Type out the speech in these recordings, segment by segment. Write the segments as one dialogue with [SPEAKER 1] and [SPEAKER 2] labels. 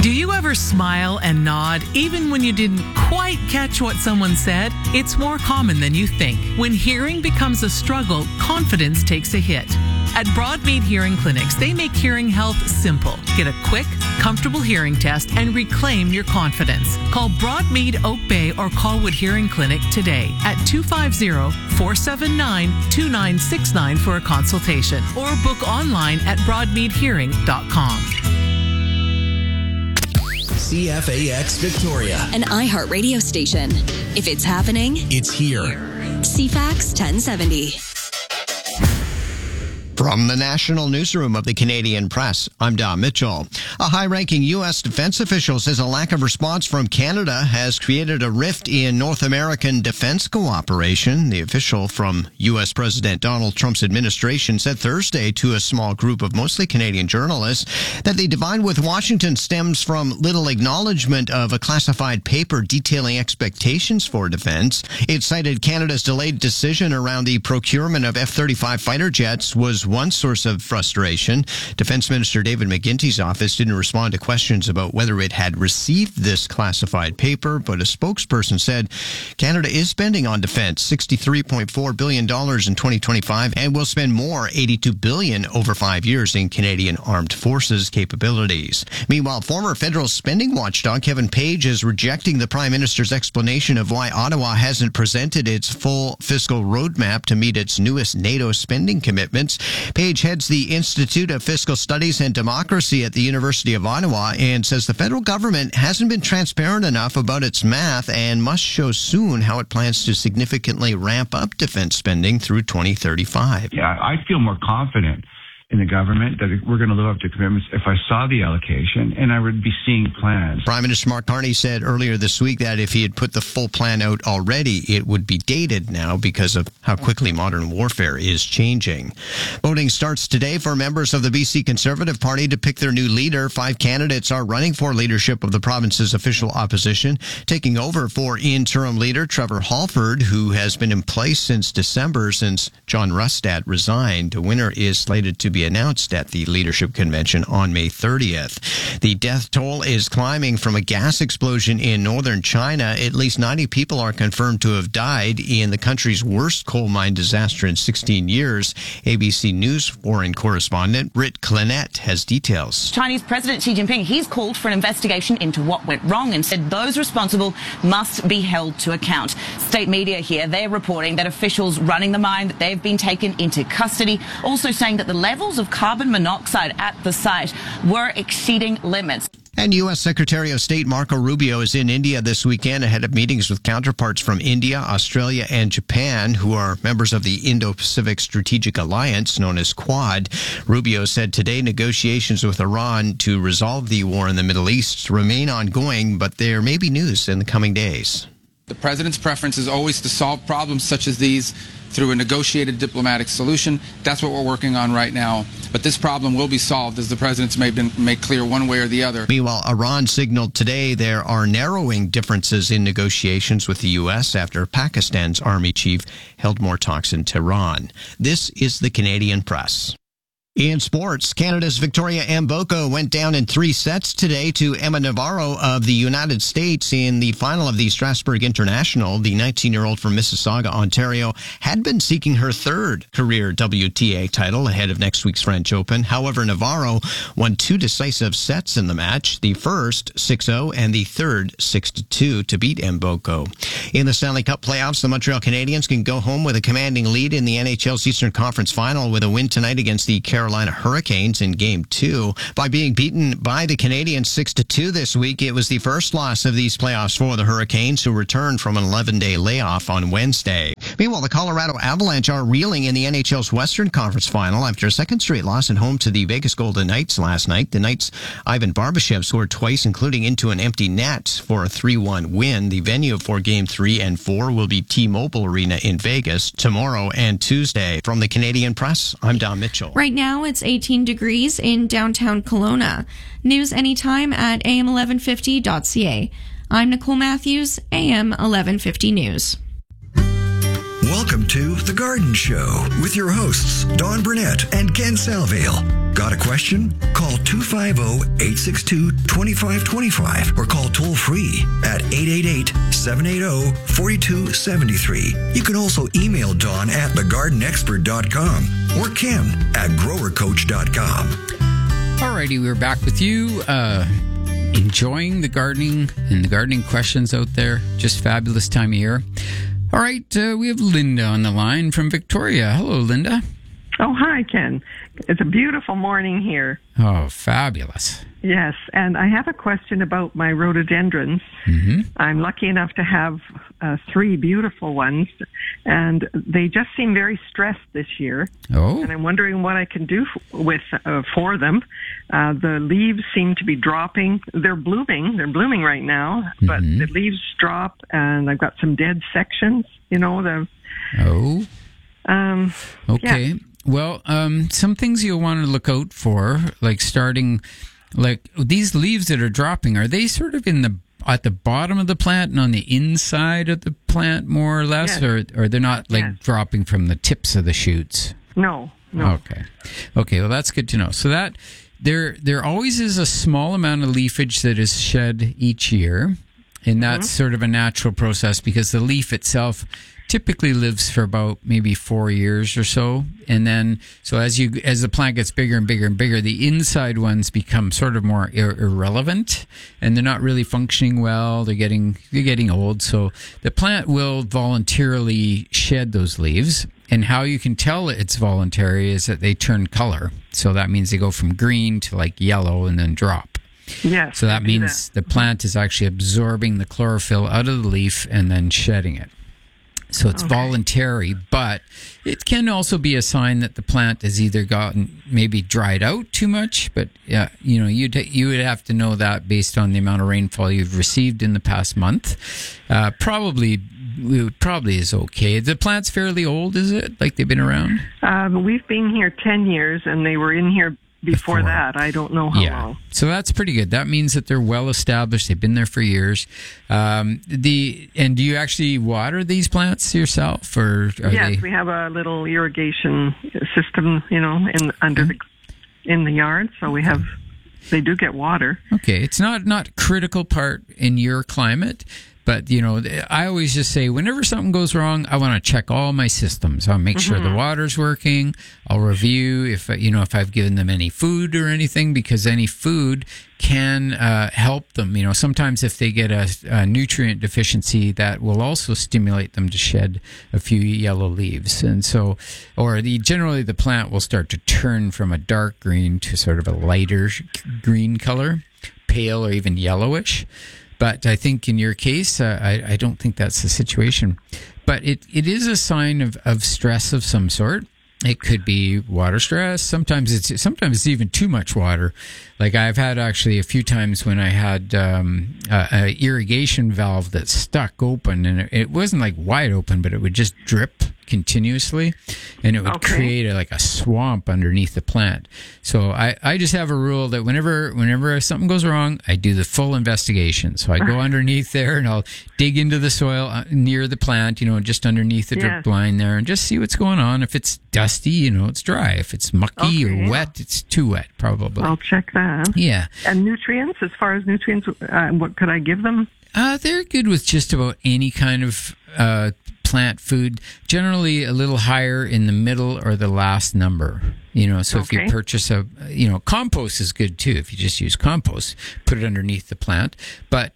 [SPEAKER 1] Do you ever smile and nod even when you didn't quite catch what someone said? It's more common than you think. When hearing becomes a struggle, confidence takes a hit. At Broadmead Hearing Clinics, they make hearing health simple. Get a quick, comfortable hearing test and reclaim your confidence. Call Broadmead Oak Bay or Colwood Hearing Clinic today at 250-479-2969 for a consultation or book online at broadmeadhearing.com.
[SPEAKER 2] CFAX Victoria,
[SPEAKER 3] an iHeart radio station. If it's happening,
[SPEAKER 2] it's here.
[SPEAKER 3] CFAX 1070.
[SPEAKER 4] From the National Newsroom of the Canadian Press, I'm Don Mitchell. A high-ranking U.S. defense official says a lack of response from Canada has created a rift in North American defense cooperation. The official from U.S. President Donald Trump's administration said Thursday to a small group of mostly Canadian journalists that the divide with Washington stems from little acknowledgement of a classified paper detailing expectations for defense. It cited Canada's delayed decision around the procurement of F-35 fighter jets was one source of frustration. Defense Minister David McGuinty's office didn't respond to questions about whether it had received this classified paper, but a spokesperson said Canada is spending on defense $63.4 billion in 2025 and will spend more, $82 billion over 5 years in Canadian Armed Forces capabilities. Meanwhile, former federal spending watchdog Kevin Page is rejecting the Prime Minister's explanation of why Ottawa hasn't presented its full fiscal roadmap to meet its newest NATO spending commitments. Page heads the Institute of Fiscal Studies and Democracy at the University of Ottawa and says the federal government hasn't been transparent enough about its math and must show soon how it plans to significantly ramp up defense spending through 2035.
[SPEAKER 5] Yeah, I feel more confident in the government that we're going to live up to commitments if I saw the allocation and I would be seeing plans.
[SPEAKER 4] Prime Minister Mark Carney said earlier this week that if he had put the full plan out already, it would be dated now because of how quickly modern warfare is changing. Voting starts today for members of the BC Conservative Party to pick their new leader. 5 candidates are running for leadership of the province's official opposition, taking over for interim leader Trevor Halford, who has been in place since December since John Rustad resigned. The winner is slated to be announced at the leadership convention on May 30th. The death toll is climbing from a gas explosion in northern China. At least 90 people are confirmed to have died in the country's worst coal mine disaster in 16 years. ABC News foreign correspondent Britt Clinette has details.
[SPEAKER 6] Chinese President Xi Jinping, he's called for an investigation into what went wrong and said those responsible must be held to account. State media here, they're reporting that officials running the mine, that they've been taken into custody, also saying that the levels of carbon monoxide at the site were exceeding limits.
[SPEAKER 4] And U.S. Secretary of State Marco Rubio is in India this weekend ahead of meetings with counterparts from India, Australia, and Japan, who are members of the Indo-Pacific Strategic Alliance, known as Quad. Rubio said today negotiations with Iran to resolve the war in the Middle East remain ongoing, but there may be news in the coming days.
[SPEAKER 7] The president's preference is always to solve problems such as these through a negotiated diplomatic solution. That's what we're working on right now. But this problem will be solved, as the president's made clear one way or the other.
[SPEAKER 4] Meanwhile, Iran signaled today there are narrowing differences in negotiations with the U.S. after Pakistan's army chief held more talks in Tehran. This is the Canadian Press. In sports, Canada's Victoria Mboko went down in 3 sets today to Emma Navarro of the United States in the final of the Strasbourg International. The 19-year-old from Mississauga, Ontario, had been seeking her 3rd career WTA title ahead of next week's French Open. However, Navarro won 2 decisive sets in the match, the first 6-0 and the third 6-2 to beat Mboko. In the Stanley Cup playoffs, the Montreal Canadiens can go home with a commanding lead in the NHL's Eastern Conference Final with a win tonight against the Carolina Hurricanes in Game 2. By being beaten by the Canadiens 6-2 this week, it was the first loss of these playoffs for the Hurricanes, who returned from an 11-day layoff on Wednesday. Meanwhile, the Colorado Avalanche are reeling in the NHL's Western Conference Final after a second straight loss at home to the Vegas Golden Knights last night. The Knights' Ivan Barbashev scored twice, including into an empty net for a 3-1 win. The venue for Game 3 and 4 will be T-Mobile Arena in Vegas tomorrow and Tuesday. From the Canadian Press, I'm Don Mitchell.
[SPEAKER 8] Right now, it's 18 degrees in downtown Kelowna. News anytime at am1150.ca. I'm Nicole Matthews, AM 1150 News.
[SPEAKER 9] Welcome to The Garden Show with your hosts, Dawn Burnett and Ken Salvale. Got a question? Call 250-862-2525 or call toll free at 888-780-4273. You can also email Dawn at thegardenexpert.com or Ken at growercoach.com.
[SPEAKER 10] Alrighty, we're back with you. Enjoying the gardening and the gardening questions out there. Just fabulous time of year. All right, we have Linda on the line from Victoria. Hello, Linda.
[SPEAKER 11] Oh, hi, Ken. It's a beautiful morning here.
[SPEAKER 10] Oh, fabulous.
[SPEAKER 11] Yes, and I have a question about my rhododendrons.
[SPEAKER 10] Mm-hmm.
[SPEAKER 11] I'm lucky enough to have 3 beautiful ones, and they just seem very stressed this year.
[SPEAKER 10] Oh.
[SPEAKER 11] And I'm wondering what I can do for them. The leaves seem to be dropping. They're blooming right now, but the leaves drop, and I've got some dead sections, Okay.
[SPEAKER 10] Yeah. Well, some things you'll want to look out for, like these leaves that are dropping, are they sort of at the bottom of the plant and on the inside of the plant, more or less, yes. or they're not dropping from the tips of the shoots?
[SPEAKER 11] No.
[SPEAKER 10] Okay. Well, that's good to know. So that there always is a small amount of leafage that is shed each year, and that's sort of a natural process because the leaf itself typically lives for about maybe 4 years or so, and then as the plant gets bigger and bigger and bigger, the inside ones become sort of more irrelevant, and they're not really functioning well. They're getting old, so the plant will voluntarily shed those leaves. And how you can tell it's voluntary is that they turn color. So that means they go from green to like yellow and then drop.
[SPEAKER 11] Yes.
[SPEAKER 10] So that means the plant is actually absorbing the chlorophyll out of the leaf and then shedding it. So it's voluntary, but it can also be a sign that the plant has either gotten maybe dried out too much. But you would have to know that based on the amount of rainfall you've received in the past month. Probably is okay. The plant's fairly old, is it? Like they've been around?
[SPEAKER 11] We've been here 10 years, and they were in here before that. I don't know how long.
[SPEAKER 10] So that's pretty good. That means that they're well established. They've been there for years. And do you actually water these plants yourself, or
[SPEAKER 11] yes, we have a little irrigation system, in the yard. So they do get water.
[SPEAKER 10] Okay, it's not critical part in your climate. But, I always just say whenever something goes wrong, I want to check all my systems. I'll make sure the water's working. I'll review if I've given them any food or anything, because any food can help them. Sometimes if they get a nutrient deficiency, that will also stimulate them to shed a few yellow leaves. And so, generally the plant will start to turn from a dark green to sort of a lighter green color, pale or even yellowish. But I think in your case, I don't think that's the situation. But it is a sign of stress of some sort. It could be water stress. Sometimes it's even too much water. Like I've had actually a few times when I had a irrigation valve that stuck open, and it wasn't like wide open, but it would just drip continuously, and it would create a swamp underneath the plant. So I just have a rule that whenever something goes wrong, I do the full investigation. So I go underneath there and I'll dig into the soil near the plant, just underneath the drip line there, and just see what's going on. If it's dusty, it's dry. If it's mucky or wet, it's too wet probably.
[SPEAKER 11] I'll check that.
[SPEAKER 10] Yeah.
[SPEAKER 11] And nutrients, as far as nutrients, what could I give them?
[SPEAKER 10] They're good with just about any kind of plant food, generally a little higher in the middle or the last number. So if you purchase compost is good too. If you just use compost, put it underneath the plant. But,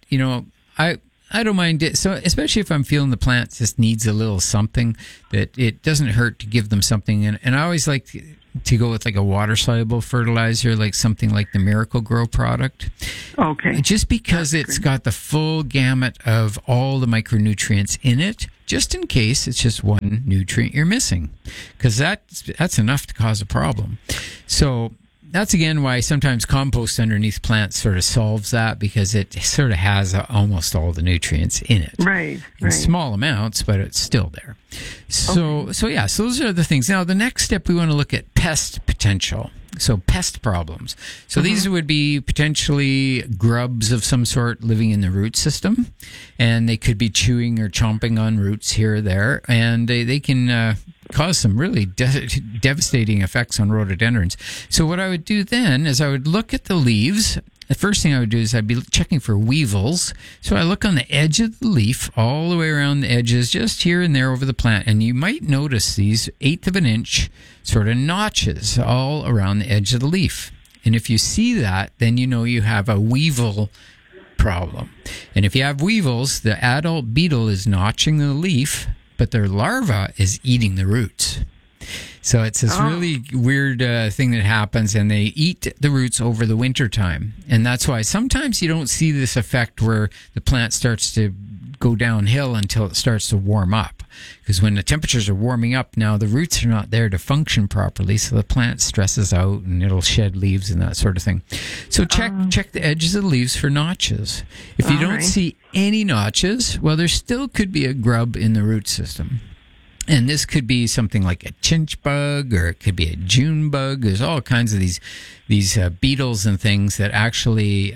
[SPEAKER 10] I don't mind it. So especially if I'm feeling the plant just needs a little something, that it doesn't hurt to give them something. And I always like to go with like a water soluble fertilizer, like something like the Miracle Grow product.
[SPEAKER 11] Okay.
[SPEAKER 10] Just because it's got the full gamut of all the micronutrients in it, just in case it's just one nutrient you're missing, because that's enough to cause a problem. So that's again why sometimes compost underneath plants sort of solves that, because it sort of has almost all the nutrients in it.
[SPEAKER 11] Right.
[SPEAKER 10] In small amounts, but it's still there. So those are the things. Now, the next step, we want to look at pest potential. So pest problems. So these would be potentially grubs of some sort living in the root system, and they could be chewing or chomping on roots here or there, and they can cause some really devastating effects on rhododendrons. So what I would do then is I would look at the leaves. The first thing I would do is I'd be checking for weevils. So I look on the edge of the leaf, all the way around the edges, just here and there over the plant. And you might notice these 1/8 of an inch sort of notches all around the edge of the leaf. And if you see that, then you know you have a weevil problem. And if you have weevils, the adult beetle is notching the leaf, but their larva is eating the roots. So it's this really weird thing that happens, and they eat the roots over the winter time. And that's why sometimes you don't see this effect where the plant starts to go downhill until it starts to warm up. Because when the temperatures are warming up, now the roots are not there to function properly, so the plant stresses out and it'll shed leaves and that sort of thing. So check the edges of the leaves for notches. If you don't see any notches, well, there still could be a grub in the root system. And this could be something like a chinch bug, or it could be a June bug. There's all kinds of these beetles and things that actually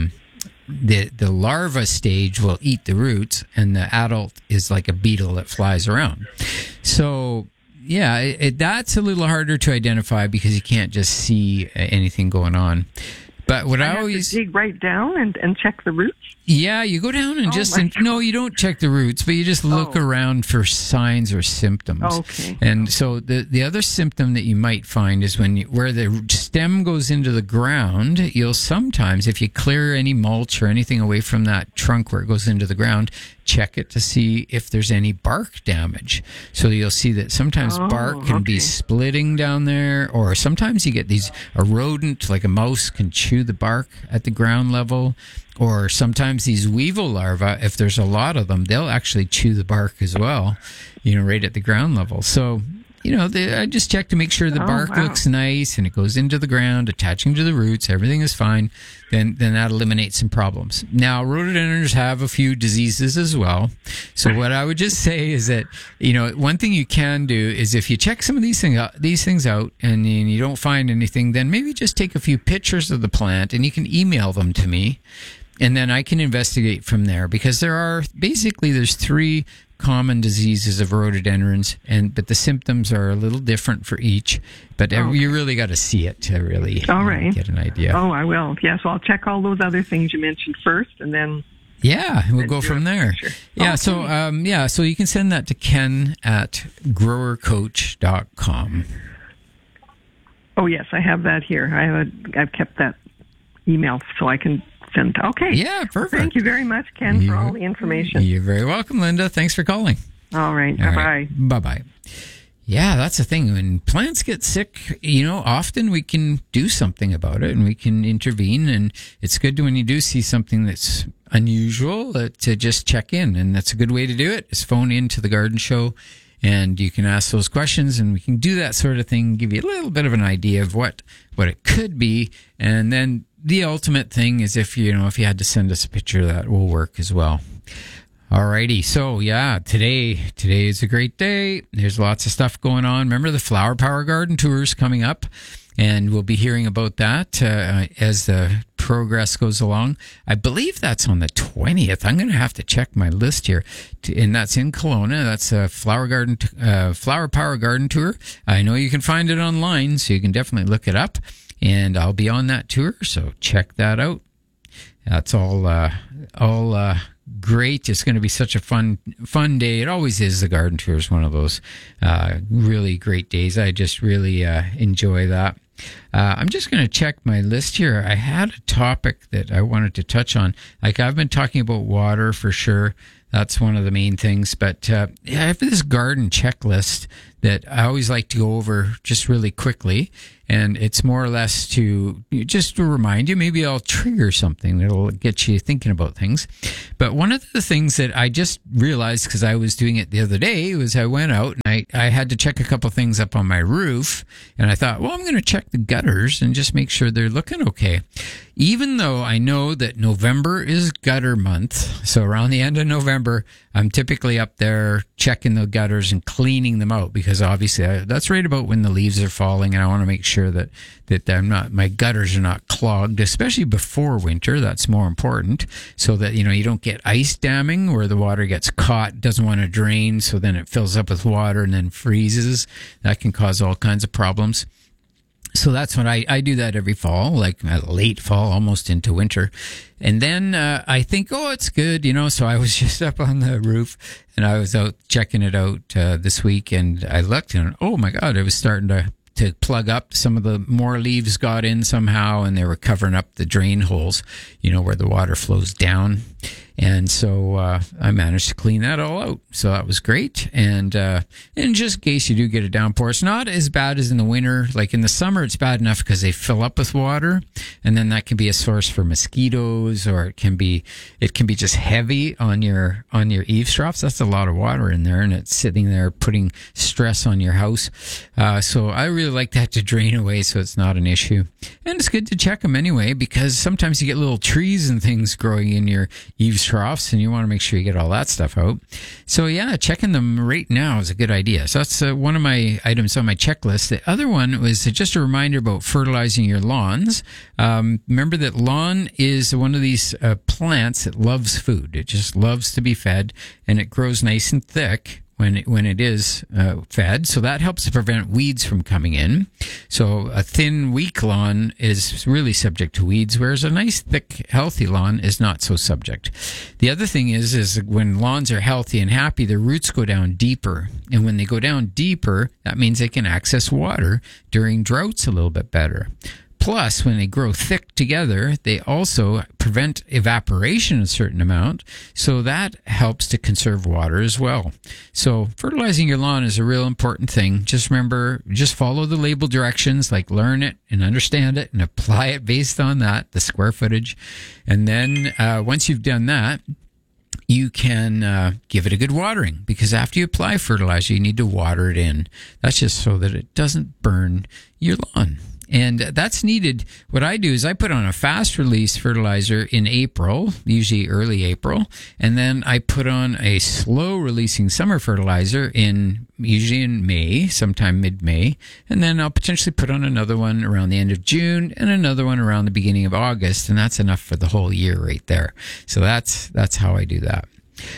[SPEAKER 10] the larva stage will eat the roots, and the adult is like a beetle that flies around. So yeah, that's a little harder to identify because you can't just see anything going on. But what I always
[SPEAKER 11] dig right down and check the roots.
[SPEAKER 10] Yeah, you go down and no, you don't check the roots, but you just look around for signs or symptoms.
[SPEAKER 11] Okay.
[SPEAKER 10] And so the other symptom that you might find is where the stem goes into the ground, you'll sometimes, if you clear any mulch or anything away from that trunk where it goes into the ground, check it to see if there's any bark damage. So you'll see that sometimes bark can be splitting down there, or sometimes you get a rodent, like a mouse, can chew the bark at the ground level. Or sometimes these weevil larvae, if there's a lot of them, they'll actually chew the bark as well, right at the ground level. So, I just check to make sure the bark looks nice and it goes into the ground, attaching to the roots, everything is fine. Then that eliminates some problems. Now, rhododendrons have a few diseases as well. So what I would just say is that, one thing you can do is if you check some of these things out and you don't find anything, then maybe just take a few pictures of the plant and you can email them to me. And then I can investigate from there, because there's 3 common diseases of rhododendrons, but the symptoms are a little different for each. But you really got to see it to really get an idea.
[SPEAKER 11] Oh, I will. Yeah, so I'll check all those other things you mentioned first, and then...
[SPEAKER 10] Yeah, we'll go from there. Sure. Yeah, okay. So you can send that to Ken at growercoach.com.
[SPEAKER 11] Oh, yes, I have that here. I've kept that email so I can... Okay.
[SPEAKER 10] Yeah, perfect.
[SPEAKER 11] Thank you very much, Ken, for all the information.
[SPEAKER 10] You're very welcome, Linda. Thanks for calling.
[SPEAKER 11] All right. Bye-bye.
[SPEAKER 10] Right. Bye-bye. Yeah, that's the thing. When plants get sick, often we can do something about it and we can intervene. And it's good when you do see something that's unusual to just check in. And that's a good way to do it, is phone into the Garden Show. And you can ask those questions, and we can do that sort of thing, give you a little bit of an idea of what it could be. And then the ultimate thing is if you had to send us a picture, that will work as well. Alrighty. So yeah, today is a great day. There's lots of stuff going on. Remember the Flower Power Garden Tours coming up, and we'll be hearing about that as the progress goes along. I believe that's on the 20th. I'm going to have to check my list here, and that's in Kelowna. That's a Flower Power Garden Tour. I know you can find it online, so you can definitely look it up. And I'll be on that tour, so check that out. That's all great. It's going to be such a fun day. It always is. The garden tour is one of those really great days. I just really enjoy that. I'm just going to check my list here. I had a topic that I wanted to touch on. Like, I've been talking about water for sure. That's one of the main things. But I have this garden checklist that I always like to go over just really quickly. And it's more or less to remind you, maybe I'll trigger something that'll get you thinking about things. But one of the things that I just realized, because I was doing it the other day, was I went out and I had to check a couple things up on my roof. And I thought, well, I'm going to check the gutters and just make sure they're looking okay. Even though I know that November is gutter month, so around the end of November, I'm typically up there checking the gutters and cleaning them out, because obviously that's right about when the leaves are falling, and I want to make sure that my gutters are not clogged, especially before winter. That's more important, so that you don't get ice damming where the water gets caught, doesn't want to drain, so then it fills up with water and then freezes. That can cause all kinds of problems. So that's when I do that every fall, like late fall, almost into winter. And then I think, it's good, so I was just up on the roof and I was out checking it out this week, and I looked and, oh my God, it was starting to plug up. Some of the more leaves got in somehow, and they were covering up the drain holes, where the water flows down. And so I managed to clean that all out. So that was great. And just in case you do get a downpour, it's not as bad as in the winter. Like in the summer, it's bad enough because they fill up with water, and then that can be a source for mosquitoes, or it can be just heavy on your eaves troughs. That's a lot of water in there, and it's sitting there putting stress on your house. So I really like that to drain away, so it's not an issue. And it's good to check them anyway, because sometimes you get little trees and things growing in your eaves troughs, and you want to make sure you get all that stuff out. So yeah, checking them right now is a good idea. So that's one of my items on my checklist. The other one was just a reminder about fertilizing your lawns. Remember that lawn is one of these plants that loves food. It just loves to be fed, and it grows nice and thick when it is fed. So that helps to prevent weeds from coming in. So a thin, weak lawn is really subject to weeds, whereas a nice, thick, healthy lawn is not so subject. The other thing is when lawns are healthy and happy, their roots go down deeper. And when they go down deeper, that means they can access water during droughts a little bit better. Plus, when they grow thick together, they also prevent evaporation a certain amount, so that helps to conserve water as well. So fertilizing your lawn is a real important thing. Just remember, just follow the label directions, like learn it and understand it and apply it based on that, the square footage. And then once you've done that, you can give it a good watering, because after you apply fertilizer, you need to water it in. That's just so that it doesn't burn your lawn. And that's needed. What I do is I put on a fast release fertilizer in April, usually early April, and then I put on a slow releasing summer fertilizer usually in May, sometime mid-May, and then I'll potentially put on another one around the end of June and another one around the beginning of August, and that's enough for the whole year right there. So that's how I do that.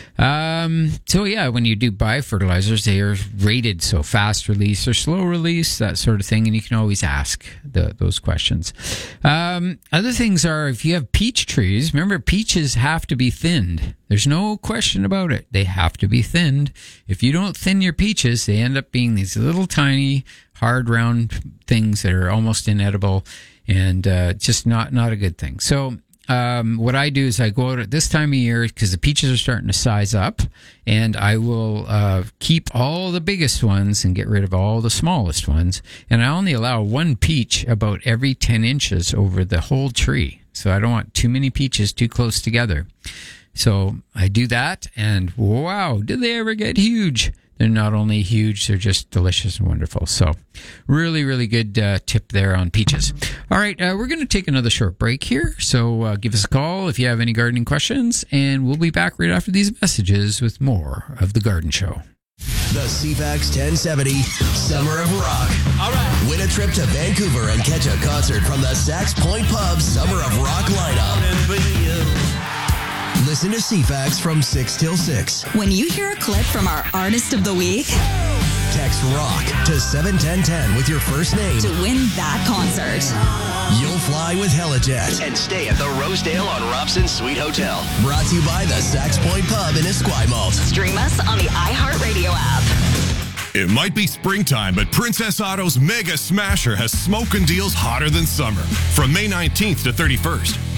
[SPEAKER 10] So yeah, when you do buy fertilizers, they are rated, so fast release or slow release, that sort of thing, and you can always ask those questions. Other things are, if you have peach trees, remember peaches have to be thinned. There's no question about it. They have to be thinned. If you don't thin your peaches, they end up being these little tiny, hard, round things that are almost inedible, and just not a good thing. So what I do is I go out at this time of year, because the peaches are starting to size up, and I will keep all the biggest ones and get rid of all the smallest ones. And I only allow one peach about every 10 inches over the whole tree. So I don't want too many peaches too close together. So I do that, and wow, did they ever get huge? They're not only huge, they're just delicious and wonderful. So really, really good tip there on peaches. All right, we're going to take another short break here. So give us a call if you have any gardening questions, and we'll be back right after these messages with more of The Garden Show.
[SPEAKER 2] The CFAX 1070 Summer of Rock. All right. Win a trip to Vancouver and catch a concert from the Sax Point Pub Summer of Rock lineup. Listen to CFAX from 6 till 6.
[SPEAKER 3] When you hear a clip from our Artist of the Week,
[SPEAKER 2] text ROCK to 71010 with your first name
[SPEAKER 3] to win that concert.
[SPEAKER 2] You'll fly with Helijet and stay at the Rosedale on Robson Suite Hotel. Brought to you by the Sax Point Pub in Esquimalt.
[SPEAKER 3] Stream us on the iHeartRadio app.
[SPEAKER 12] It might be springtime, but Princess Auto's Mega Smasher has smoking deals hotter than summer. From May 19th to 31st,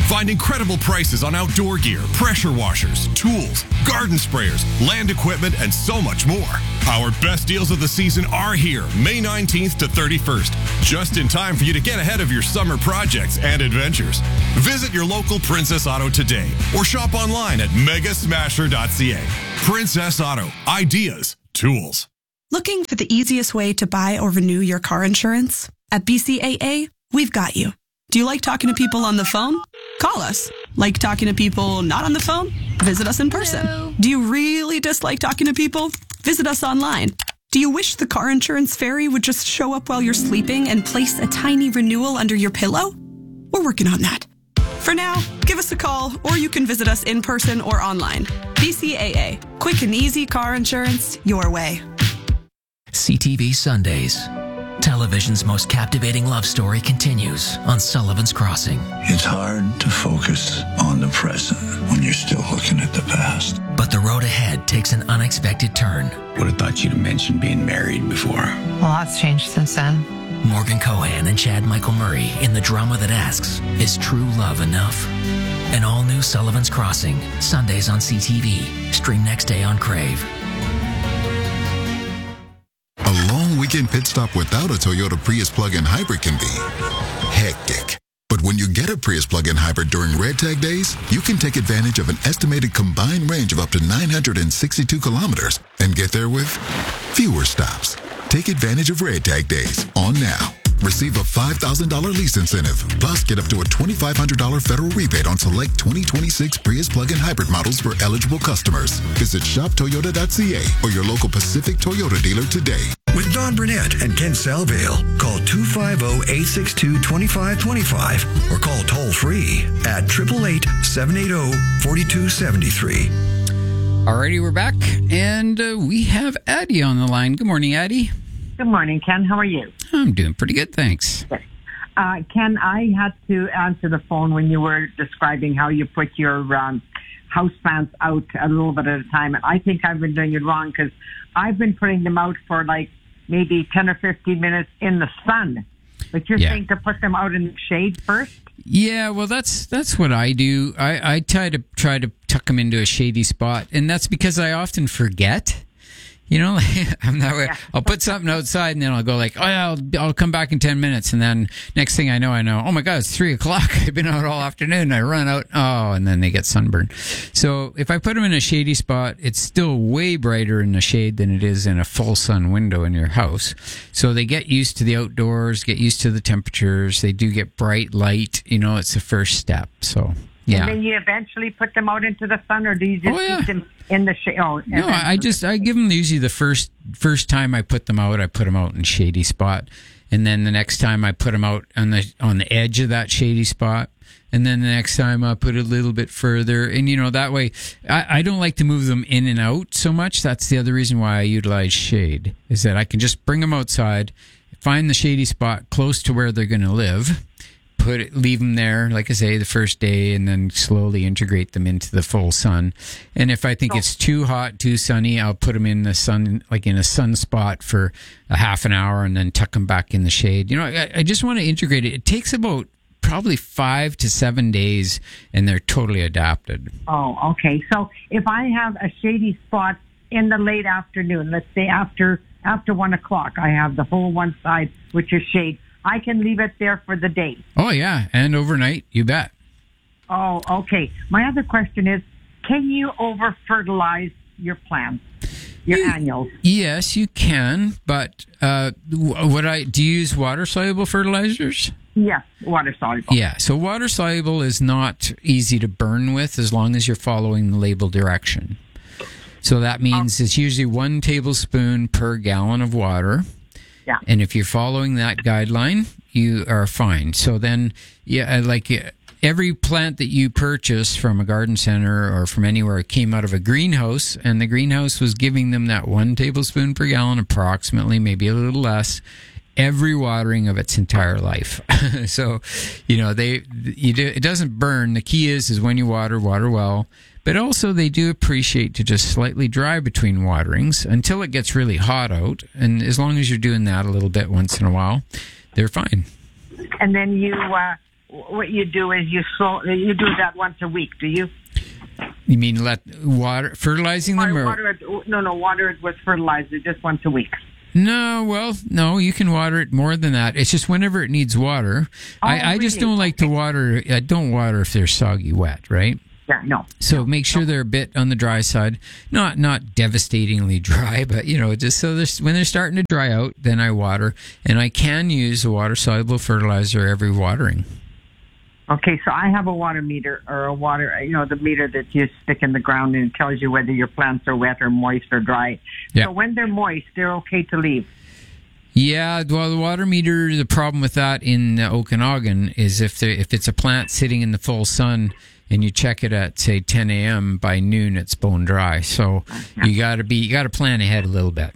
[SPEAKER 12] Find incredible prices on outdoor gear, pressure washers, tools, garden sprayers, land equipment, and so much more. Our best deals of the season are here, May 19th to 31st, just in time for you to get ahead of your summer projects and adventures. Visit your local Princess Auto today or shop online at megasmasher.ca. Princess Auto. Ideas. Tools.
[SPEAKER 13] Looking for the easiest way to buy or renew your car insurance? At BCAA, we've got you. Do you like talking to people on the phone? Call us. Like talking to people not on the phone? Visit us in person. Hello. Do you really dislike talking to people? Visit us online. Do you wish the car insurance fairy would just show up while you're sleeping and place a tiny renewal under your pillow? We're working on that. For now, give us a call or you can visit us in person or online. BCAA. Quick and easy car insurance your way.
[SPEAKER 14] CTV Sundays. Television's most captivating love story continues on Sullivan's Crossing.
[SPEAKER 15] It's hard to focus on the present when you're still looking at the past.
[SPEAKER 14] But the road ahead takes an unexpected turn.
[SPEAKER 15] Would have thought you'd have mentioned being married before.
[SPEAKER 16] A lot's changed since then.
[SPEAKER 14] Morgan Cohan and Chad Michael Murray in the drama that asks, is true love enough? An all-new Sullivan's Crossing, Sundays on CTV. Stream next day on Crave.
[SPEAKER 17] A long weekend pit stop without a Toyota Prius plug-in hybrid can be hectic. But when you get a Prius plug-in hybrid during Red Tag days, you can take advantage of an estimated combined range of up to 962 kilometers and get there with fewer stops. Take advantage of Red Tag days on now. Receive a $5,000 lease incentive, plus get up to a $2,500 federal rebate on select 2026 Prius plug-in hybrid models for eligible customers. Visit shoptoyota.ca or your local Pacific Toyota dealer today.
[SPEAKER 9] With Don Burnett and Ken Salvale, call 250-862-2525 or call toll-free at 888-780-4273.
[SPEAKER 10] Alrighty, we're back, and we have Addie on the line. Good morning, Addie.
[SPEAKER 18] Good morning, Ken. How are you?
[SPEAKER 10] I'm doing pretty good, thanks.
[SPEAKER 18] Good. Ken, I had to answer the phone when you were describing how you put your houseplants out a little bit at a time. And I think I've been doing it wrong because I've been putting them out for like maybe 10 or 15 minutes in the sun. But you're saying to put them out in the shade first?
[SPEAKER 10] Yeah, well, that's what I do. I try to tuck them into a shady spot, and that's because I often forget. You know, I'm that way. I'll put something outside and then I'll go like, oh yeah, I'll come back in 10 minutes. And then next thing I know, oh my God, it's 3:00. I've been out all afternoon. I run out. Oh, and then they get sunburned. So if I put them in a shady spot, it's still way brighter in the shade than it is in a full sun window in your house. So they get used to the outdoors, get used to the temperatures. They do get bright light. You know, it's the first step. So. Yeah.
[SPEAKER 18] And then you eventually put them out into the sun, or do you just keep them in the shade? Oh,
[SPEAKER 10] no, I give them usually the first time I put them out in a shady spot, and then the next time I put them out on the edge of that shady spot, and then the next time I put it a little bit further, and you know that way I don't like to move them in and out so much. That's the other reason why I utilize shade, is that I can just bring them outside, find the shady spot close to where they're going to live. Leave them there, like I say, the first day, and then slowly integrate them into the full sun. And if I think it's too hot, too sunny, I'll put them in the sun, like in a sun spot for a half an hour, and then tuck them back in the shade. You know, I just want to integrate it. It takes about probably 5 to 7 days, and they're totally adapted.
[SPEAKER 18] Oh, okay. So if I have a shady spot in the late afternoon, let's say after 1:00, I have the whole one side, which is shade. I can leave it there for the day.
[SPEAKER 10] Oh, yeah. And overnight, you bet.
[SPEAKER 18] Oh, okay. My other question is, can you over-fertilize your plants, your annuals?
[SPEAKER 10] Yes, you can. But do you use water-soluble fertilizers?
[SPEAKER 18] Yes, water-soluble.
[SPEAKER 10] Yeah, so water-soluble is not easy to burn with as long as you're following the label direction. So that means it's usually 1 tablespoon per gallon of water.
[SPEAKER 18] Yeah.
[SPEAKER 10] And if you're following that guideline, you are fine. So then, every plant that you purchase from a garden center or from anywhere came out of a greenhouse, and the greenhouse was giving them that 1 tablespoon per gallon, approximately, maybe a little less, every watering of its entire life. So, you know, it doesn't burn. The key is when you water well. But also they do appreciate to just slightly dry between waterings until it gets really hot out. And as long as you're doing that a little bit once in a while, they're fine.
[SPEAKER 18] And then you, what you do is you do that once a week, do you?
[SPEAKER 10] You mean fertilizing them?
[SPEAKER 18] Water it with fertilizer just once a week.
[SPEAKER 10] No, you can water it more than that. It's just whenever it needs water. I just don't like to water. I don't water if they're soggy wet, right?
[SPEAKER 18] Yeah, no.
[SPEAKER 10] So make sure they're a bit on the dry side. Not devastatingly dry, but, just so when they're starting to dry out, then I water. And I can use a water-soluble fertilizer every watering.
[SPEAKER 18] Okay, so I have a water meter or the meter that you stick in the ground and it tells you whether your plants are wet or moist or dry. Yeah. So when they're moist, they're okay to leave.
[SPEAKER 10] Yeah, well, the water meter, the problem with that in Okanagan is if it's a plant sitting in the full sun and you check it at, say, 10 a.m., by noon it's bone dry. So you got to plan ahead a little bit.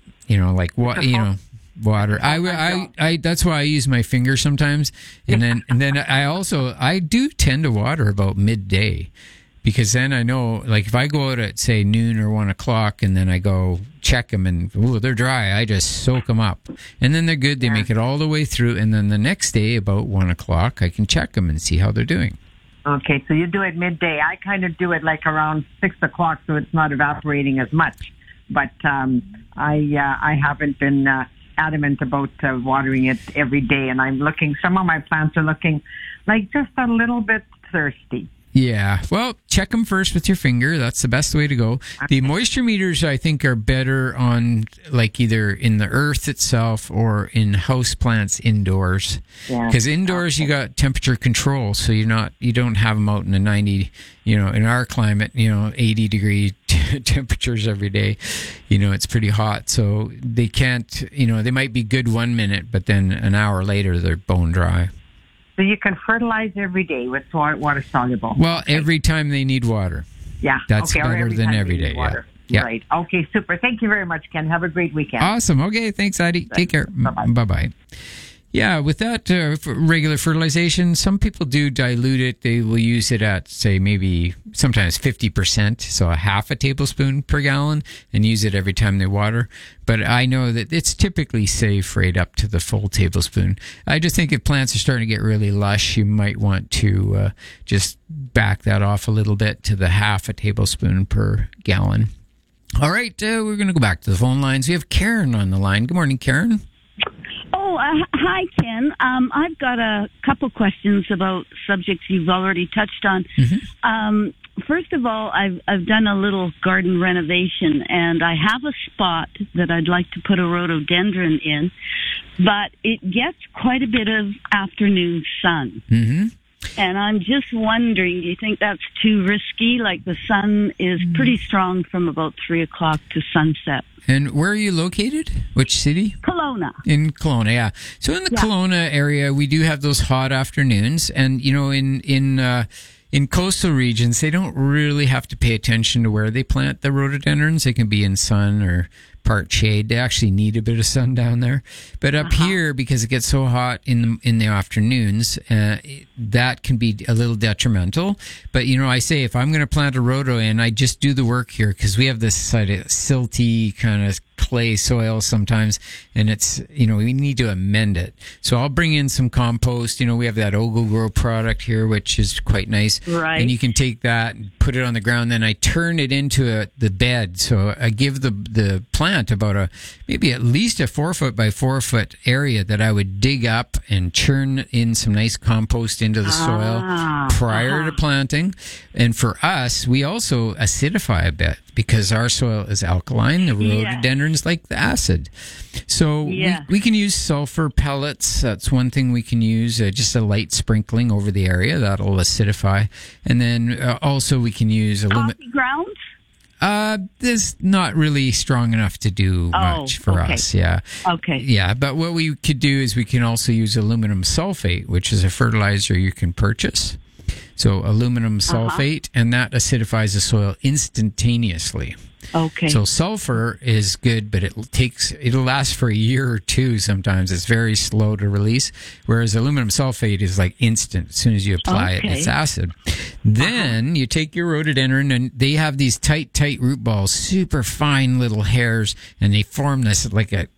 [SPEAKER 10] Water. I that's why I use my finger sometimes, and then I do tend to water about midday, because then I know, like, if I go out at, say, noon or 1 o'clock and then I go check them and they're dry, I just soak them up, and then they're good. They make it all the way through, and then the next day about 1 o'clock I can check them and see how they're doing.
[SPEAKER 18] Okay, so you do it midday. I kind of do it like around 6 o'clock, so it's not evaporating as much. But I haven't been adamant about watering it every day, and some of my plants are looking like just a little bit thirsty.
[SPEAKER 10] Yeah, well, check them first with your finger. That's the best way to go. The moisture meters, I think, are better on, like, either in the earth itself or in house plants indoors. Because indoors you got temperature control, so you don't have them out in the 90, in our climate, 80 degree temperatures every day. It's pretty hot, so they can't. They might be good 1 minute, but then an hour later they're bone dry.
[SPEAKER 18] So you can fertilize every day with water soluble.
[SPEAKER 10] Well, every time they need water.
[SPEAKER 18] Yeah.
[SPEAKER 10] That's better than every day. Yeah.
[SPEAKER 18] Right. Okay, super. Thank you very much, Ken. Have a great weekend.
[SPEAKER 10] Awesome. Okay, thanks, Heidi. Take care. Bye-bye. Yeah, with that regular fertilization, some people do dilute it. They will use it at, say, maybe sometimes 50%, so a half a tablespoon per gallon, and use it every time they water. But I know that it's typically safe right up to the full tablespoon. I just think if plants are starting to get really lush, you might want to just back that off a little bit to the half a tablespoon per gallon. All right, we're going to go back to the phone lines. We have Karen on the line. Good morning, Karen.
[SPEAKER 19] Hi, Ken. I've got a couple questions about subjects you've already touched on. Mm-hmm. First of all, I've done a little garden renovation, and I have a spot that I'd like to put a rhododendron in, but it gets quite a bit of afternoon sun. Mm-hmm. And I'm just wondering, do you think that's too risky? Like, the sun is pretty strong from about 3 o'clock to sunset.
[SPEAKER 10] And where are you located? Which city?
[SPEAKER 19] Kelowna.
[SPEAKER 10] In Kelowna, yeah. So in the Kelowna area, we do have those hot afternoons. And, in coastal regions, they don't really have to pay attention to where they plant the rhododendrons. They can be in sun or part shade. They actually need a bit of sun down there. But up here, because it gets so hot in the afternoons, that can be a little detrimental. But, I say if I'm going to plant a rhodo in, I just do the work here, because we have this sort of silty kind of clay soil sometimes, and it's, we need to amend it. So I'll bring in some compost. We have that Ogle-Gro product here, which is quite nice.
[SPEAKER 19] Right.
[SPEAKER 10] And you can take that and put it on the ground. Then I turn it into the bed. So I give the plant about maybe at least a 4 foot by 4 foot area that I would dig up and churn in some nice compost into the soil prior to planting. And for us, we also acidify a bit, because our soil is alkaline. The rhododendrons like the acid. So we can use sulfur pellets. That's one thing we can use, just a light sprinkling over the area. That'll acidify. And then also we can use
[SPEAKER 19] coffee grounds?
[SPEAKER 10] This not really strong enough to do much for us. Yeah.
[SPEAKER 19] Okay.
[SPEAKER 10] Yeah, but what we could do is we can also use aluminum sulfate, which is a fertilizer you can purchase. So aluminum sulfate, and that acidifies the soil instantaneously.
[SPEAKER 19] Okay.
[SPEAKER 10] So sulfur is good, but it'll last for a year or two sometimes. It's very slow to release, whereas aluminum sulfate is like instant. As soon as you apply it, it's acid. Then you take your rhododendron, and they have these tight root balls, super fine little hairs, and they form this like an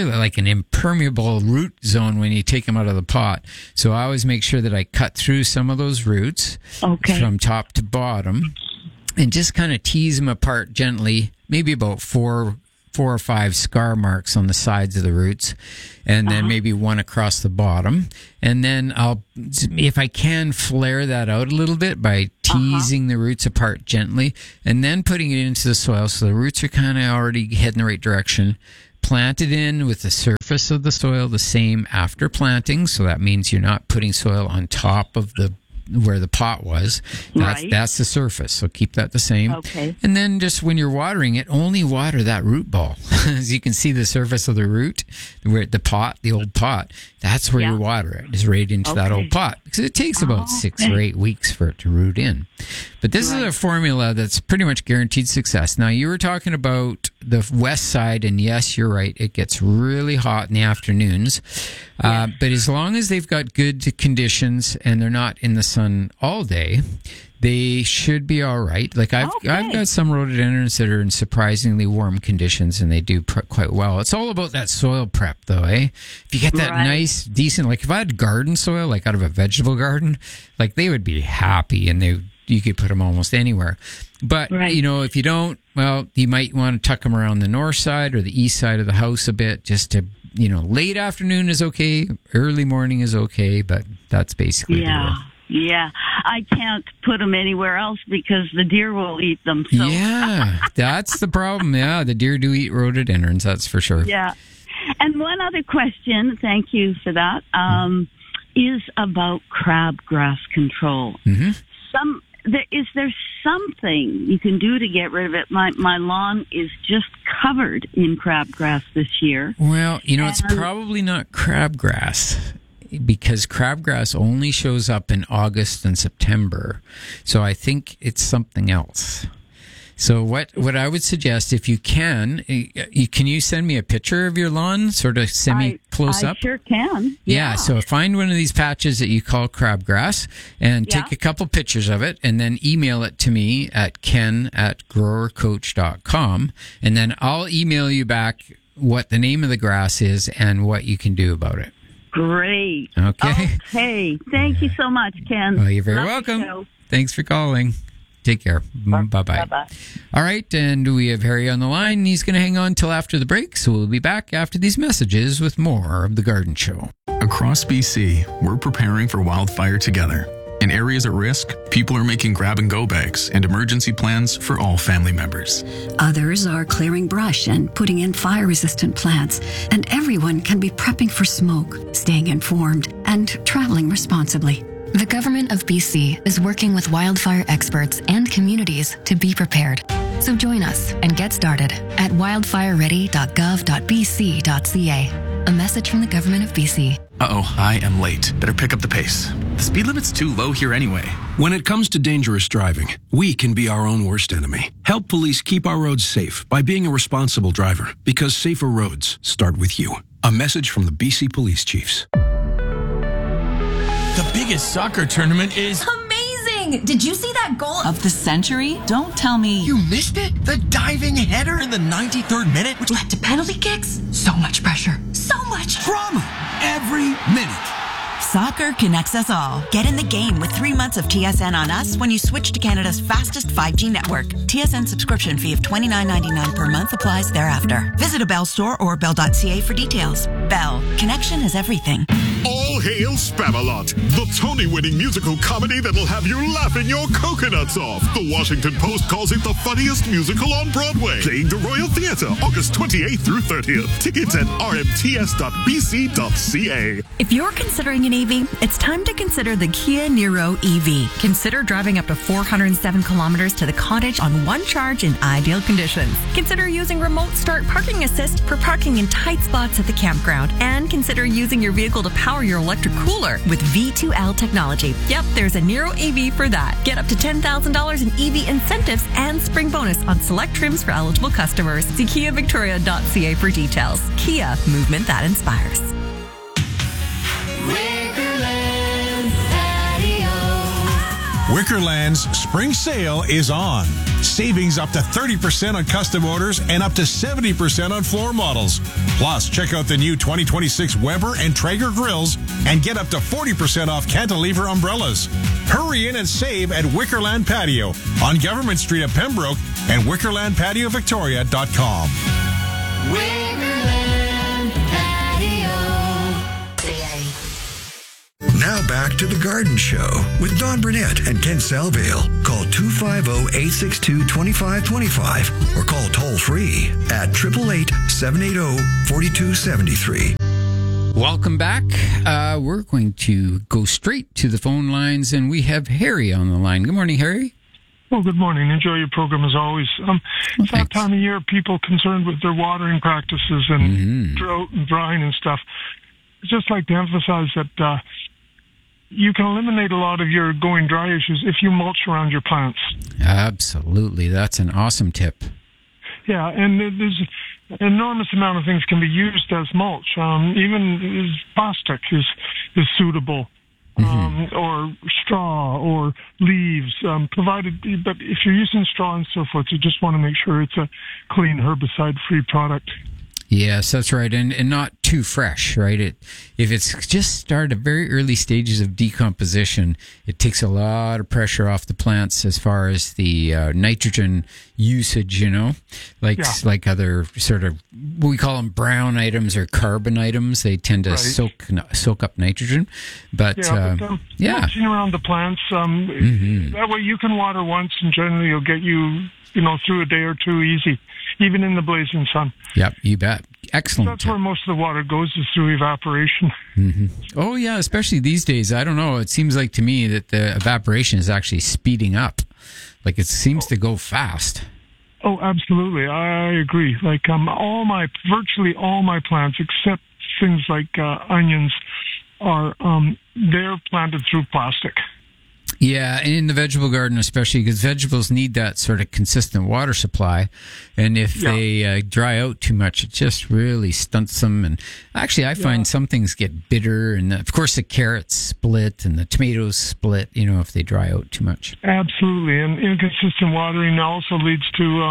[SPEAKER 10] impermeable root zone when you take them out of the pot. So I always make sure that I cut through some of those roots from top to bottom, and just kind of tease them apart gently, maybe about four or five scar marks on the sides of the roots, and then maybe one across the bottom. And then I'll, if I can, flare that out a little bit by teasing the roots apart gently, and then putting it into the soil so the roots are kind of already heading the right direction. Plant it in with the surface of the soil the same after planting, so that means you're not putting soil on top of where the pot was. That's the surface, so keep that the same. Okay. And then just when you're watering it, only water that root ball. As you can see the surface of the root, where the old pot, that's where you water it, is right into that old pot. Because it takes about 6 or 8 weeks for it to root in. But this is a formula that's pretty much guaranteed success. Now, you were talking about the west side, and yes, you're right, it gets really hot in the afternoons. But as long as they've got good conditions and they're not in the sun all day, they should be all right. Like I've got some rhododendrons that are in surprisingly warm conditions, and they do quite well. It's all about that soil prep, though, eh? If you get that nice, decent, like if I had garden soil, like out of a vegetable garden, like they would be happy, and you could put them almost anywhere. But, if you don't, well, you might want to tuck them around the north side or the east side of the house a bit, just to, late afternoon is okay, early morning is okay, but that's basically the rule.
[SPEAKER 19] Yeah, I can't put them anywhere else because the deer will eat them. So.
[SPEAKER 10] Yeah, that's the problem. Yeah, the deer do eat rhododendrons, that's for sure.
[SPEAKER 19] Yeah. And one other question, thank you for that, is about crabgrass control. Mm-hmm. Is there something you can do to get rid of it? My lawn is just covered in crabgrass this year.
[SPEAKER 10] Well, it's probably not crabgrass, because crabgrass only shows up in August and September. So I think it's something else. So what I would suggest, if you can you send me a picture of your lawn, sort of semi-close up?
[SPEAKER 19] I sure can.
[SPEAKER 10] Yeah, so find one of these patches that you call crabgrass and take a couple pictures of it, and then email it to me at ken@growercoach.com, and then I'll email you back what the name of the grass is and what you can do about it.
[SPEAKER 19] Great.
[SPEAKER 10] Okay.
[SPEAKER 19] Thank you so much, Ken.
[SPEAKER 10] Well, you're very welcome. Thanks for calling. Take care. Bye-bye.
[SPEAKER 19] Bye-bye.
[SPEAKER 10] All right, and we have Harry on the line. He's going to hang on till after the break, so we'll be back after these messages with more of The Garden Show.
[SPEAKER 20] Across BC, we're preparing for wildfire together. In areas at risk, people are making grab-and-go bags and emergency plans for all family members.
[SPEAKER 21] Others are clearing brush and putting in fire-resistant plants. And everyone can be prepping for smoke, staying informed, and traveling responsibly.
[SPEAKER 22] The Government of BC is working with wildfire experts and communities to be prepared. So join us and get started at wildfireready.gov.bc.ca. A message from the Government of BC.
[SPEAKER 20] Uh-oh, I am late. Better pick up the pace. The speed limit's too low here anyway.
[SPEAKER 23] When it comes to dangerous driving, we can be our own worst enemy. Help police keep our roads safe by being a responsible driver, because safer roads start with you. A message from the BC Police Chiefs.
[SPEAKER 24] The biggest soccer tournament is
[SPEAKER 25] amazing! Did you see that goal of the century? Don't tell me
[SPEAKER 24] you missed it. The diving header in the 93rd minute,
[SPEAKER 25] which led to penalty kicks. So much pressure. So much
[SPEAKER 24] drama every minute.
[SPEAKER 26] Soccer connects us all. Get in the game with 3 months of TSN on us when you switch to Canada's fastest 5G network. TSN subscription fee of $29.99 per month applies thereafter. Visit a Bell store or bell.ca for details. Bell. Connection is everything.
[SPEAKER 12] All hail Spamalot, the Tony-winning musical comedy that'll have you laughing your coconuts off. The Washington Post calls it the funniest musical on Broadway. Playing the Royal Theatre, August 28th through 30th. Tickets at rmts.bc.ca.
[SPEAKER 27] If you're considering an EV, it's time to consider the Kia Niro EV. Consider driving up to 407 kilometers to the cottage on one charge in ideal conditions. Consider using remote start parking assist for parking in tight spots at the campground. And consider using your vehicle to power your electric electric cooler with V2L technology. Yep, there's a Niro EV for that. Get up to $10,000 in EV incentives and spring bonus on select trims for eligible customers. See KiaVictoria.ca for details. Kia, movement that inspires.
[SPEAKER 1] Wickerland's spring sale is on. Savings up to 30% on custom orders and up to 70% on floor models. Plus, check out the new 2026 Weber and Traeger grills and get up to 40% off cantilever umbrellas. Hurry in and save at Wickerland Patio on Government Street at Pembroke and WickerlandPatioVictoria.com.
[SPEAKER 2] Wickerland Patio.
[SPEAKER 9] Now back to The Garden Show with Don Burnett and Ken Salvale. Call 250-862-2525 or call toll free at 888-780-4273.
[SPEAKER 10] Welcome back. We're going to go straight to the phone lines, and we have Harry on the line. Good morning, Harry.
[SPEAKER 4] Well, good morning. Enjoy your program as always. It's that time of year, people concerned with their watering practices and drought and drying and stuff. I'd just like to emphasize that you can eliminate a lot of your going dry issues if you mulch around your plants.
[SPEAKER 10] Absolutely. That's an awesome tip.
[SPEAKER 4] Yeah, and there's an enormous amount of things can be used as mulch. Even plastic is suitable. Or straw or leaves, provided, but if you're using straw and so forth, you just want to make sure it's a clean herbicide-free product.
[SPEAKER 10] Yes, that's right, and not too fresh, right? If it's just started at very early stages of decomposition, it takes a lot of pressure off the plants as far as the nitrogen usage, like other sort of, we call them brown items or carbon items. They tend to soak up nitrogen, but
[SPEAKER 4] mulching around the plants, that way you can water once, and generally you'll get you through a day or two easy, even in the blazing sun.
[SPEAKER 10] Yep, you bet. Excellent.
[SPEAKER 4] That's where most of the water goes, is through evaporation.
[SPEAKER 10] Oh, yeah, especially these days. I don't know. It seems like to me that the evaporation is actually speeding up. Like it seems to go fast.
[SPEAKER 4] Oh, absolutely. I agree. Like virtually all my plants, except things like onions, are they're planted through plastic.
[SPEAKER 10] Yeah, and in the vegetable garden especially, because vegetables need that sort of consistent water supply, and if they dry out too much, it just really stunts them. And actually, I find some things get bitter, and of course the carrots split and the tomatoes split, if they dry out too much.
[SPEAKER 4] Absolutely, and inconsistent watering also leads to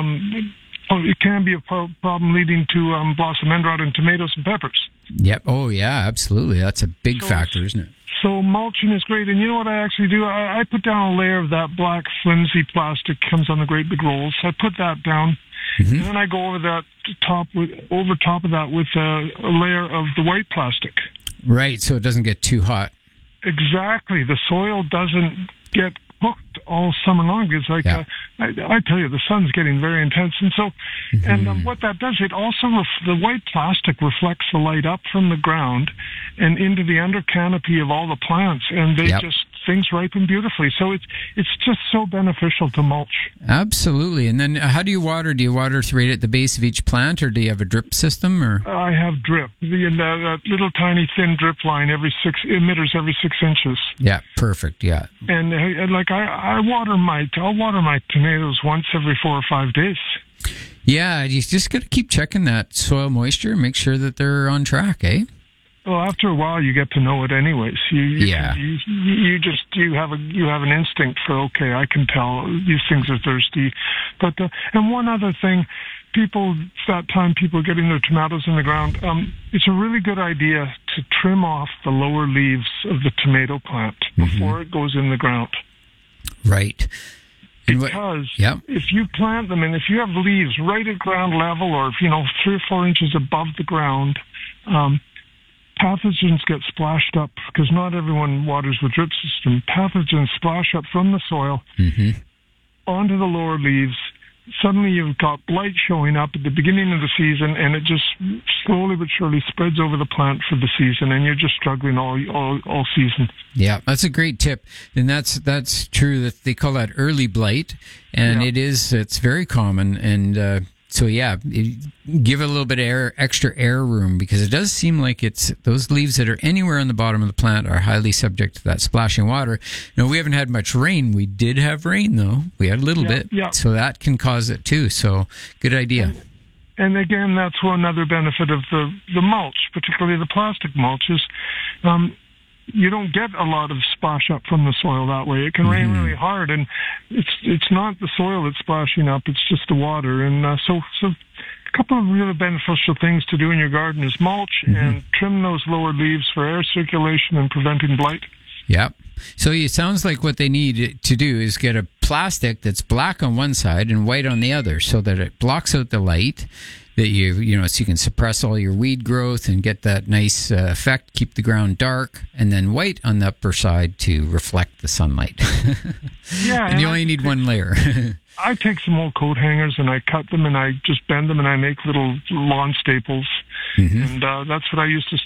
[SPEAKER 4] it can be a problem leading to blossom end rot in tomatoes and peppers.
[SPEAKER 10] Yep. Oh, yeah, absolutely. That's a big factor, isn't it?
[SPEAKER 4] So mulching is great. And you know what I actually do? I put down a layer of that black flimsy plastic, comes on the great big rolls. I put that down, and then I go over top of that with a layer of the white plastic.
[SPEAKER 10] Right, so it doesn't get too hot.
[SPEAKER 4] Exactly. The soil doesn't get cooked all summer long. It's like, I tell you, the sun's getting very intense. And so, what that does, it also, the white plastic reflects the light up from the ground and into the under canopy of all the plants. And they things ripen beautifully. So it's just so beneficial to mulch.
[SPEAKER 10] Absolutely. And then how do you water? Do you water right at the base of each plant, or do you have a drip system? Or
[SPEAKER 4] I have drip. That little tiny thin drip line emitters every 6 inches.
[SPEAKER 10] Yeah, perfect. Yeah.
[SPEAKER 4] And I'll water my tomatoes once every 4 or 5 days.
[SPEAKER 10] Yeah, you just got to keep checking that soil moisture and make sure that they're on track, eh?
[SPEAKER 4] Well, after a while, you get to know it anyways. You have an instinct for, okay, I can tell these things are thirsty. But and one other thing, people getting their tomatoes in the ground, it's a really good idea to trim off the lower leaves of the tomato plant before it goes in the ground.
[SPEAKER 10] Right.
[SPEAKER 4] Because if you plant them, and if you have leaves right at ground level, or 3 or 4 inches above the ground, pathogens get splashed up, because not everyone waters with drip system. Pathogens splash up from the soil onto the lower leaves. Suddenly you've got blight showing up at the beginning of the season, and it just slowly but surely spreads over the plant for the season, and you're just struggling all season.
[SPEAKER 10] Yeah, that's a great tip. And that's true, that they call that early blight, and it's very common. And So yeah, give it a little bit of extra air room, because it does seem like it's those leaves that are anywhere on the bottom of the plant are highly subject to that splashing water. Now, we haven't had much rain. We did have rain though. We had a little bit, so that can cause it too. So good idea.
[SPEAKER 4] And again, that's another benefit of the mulch, particularly the plastic mulch, is you don't get a lot of splash up from the soil that way. It can rain really hard, and it's not the soil that's splashing up; it's just the water. And so a couple of really beneficial things to do in your garden is mulch and trim those lower leaves for air circulation and preventing blight.
[SPEAKER 10] Yeah. So it sounds like what they need to do is get a plastic that's black on one side and white on the other, so that it blocks out the light, that you know, so you can suppress all your weed growth and get that nice effect, keep the ground dark, and then white on the upper side to reflect the sunlight.
[SPEAKER 4] Yeah.
[SPEAKER 10] And you only need one layer.
[SPEAKER 4] I take some old coat hangers and I cut them and I just bend them and I make little lawn staples. And that's what I used to